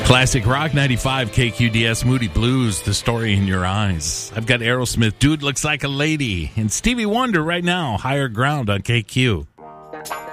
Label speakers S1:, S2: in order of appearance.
S1: Classic Rock 95 KQDS Moody Blues, The Story in Your Eyes. I've got Aerosmith, Dude Looks Like a Lady, and Stevie Wonder right now, Higher Ground on KQ.